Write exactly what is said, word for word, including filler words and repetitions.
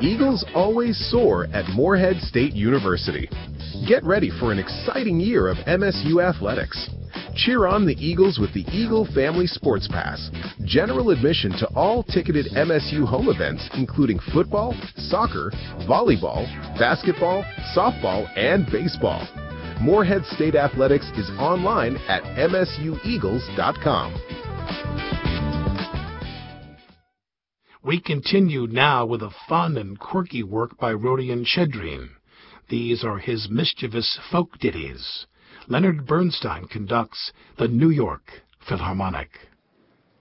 Eagles always soar at Morehead State University. Get ready for an exciting year of M S U athletics. Cheer on the Eagles with the Eagle Family Sports Pass. General admission to all ticketed M S U home events, including football, soccer, volleyball, basketball, softball, and baseball. Morehead State Athletics is online at M S U eagles dot com. We continue now with a fun and quirky work by Rodion Chedrin. These are his mischievous folk ditties. Leonard Bernstein conducts the New York Philharmonic.